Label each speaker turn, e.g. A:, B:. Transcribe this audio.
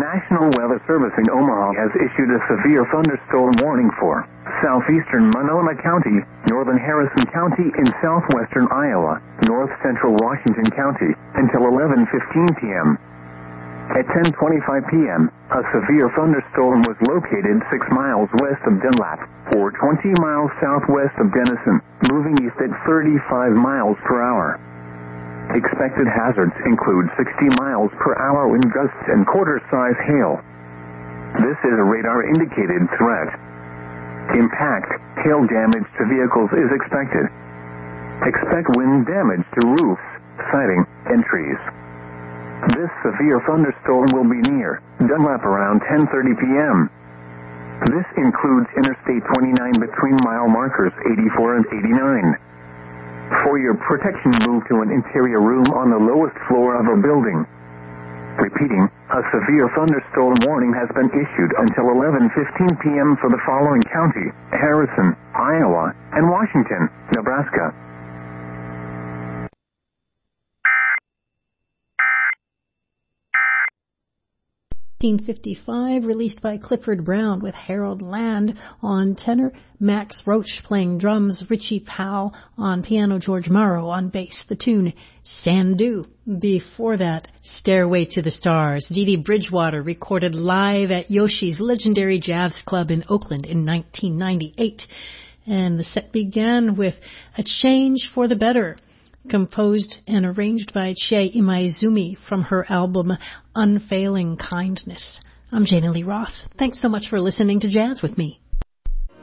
A: National Weather Service in Omaha has issued a severe thunderstorm warning for southeastern Monona County, northern Harrison County in southwestern Iowa, north central Washington County, until 11:15 p.m. At 10:25 p.m., a severe thunderstorm was located 6 miles west of Dunlap, or 20 miles southwest of Denison, moving east at 35 miles per hour. Expected hazards include 60 miles per hour wind gusts and quarter-size hail. This is a radar-indicated threat. Impact, hail damage to vehicles is expected. Expect wind damage to roofs, siding, and trees. This severe thunderstorm will be near Dunlap around 10:30 p.m. This includes Interstate 29 between mile markers 84 and 89. For your protection, move to an interior room on the lowest floor of a building. Repeating, a severe thunderstorm warning has been issued until 11:15 p.m. for the following county: Harrison, Iowa, and Washington, Nebraska.
B: 1955, released by Clifford Brown with Harold Land on tenor, Max Roach playing drums, Richie Powell on piano, George Morrow on bass. The tune, Sandu. Before that, Stairway to the Stars. Dee Dee Bridgewater recorded live at Yoshi's legendary jazz club in Oakland in 1998. And the set began with A Change for the Better, composed and arranged by Chie Imaizumi from her album Unfailing Kindness. I'm Jana Lee Ross. Thanks so much for listening to Jazz with me.